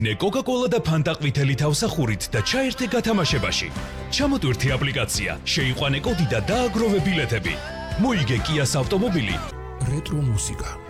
ნე კოკა-კოლა და ფანტა ყვითელი თავსახურით და ჩაერთე გათამაშებაში. ჩამოტვირთი აპლიკაცია, შეიყვანე კოდი და დააგროვე ბილეთები. მოიგე კიას ავტომობილი. რეტრო მუსიკა.